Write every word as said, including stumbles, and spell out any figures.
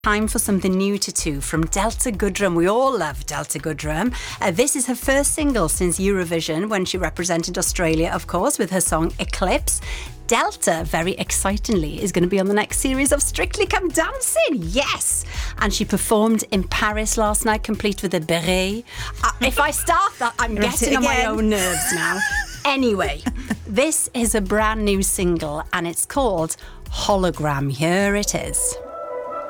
Time for something new to do from Delta Goodrem. We all love Delta Goodrem. Uh, this is her first single since Eurovision, when she represented Australia, of course, with her song Eclipse. Delta, very excitingly, is going to be on the next series of Strictly Come Dancing. Yes! And she performed in Paris last night, complete with a beret. Uh, if I start that, I'm getting on my own nerves now. Anyway, this is a brand new single and it's called Hologram. Here it is.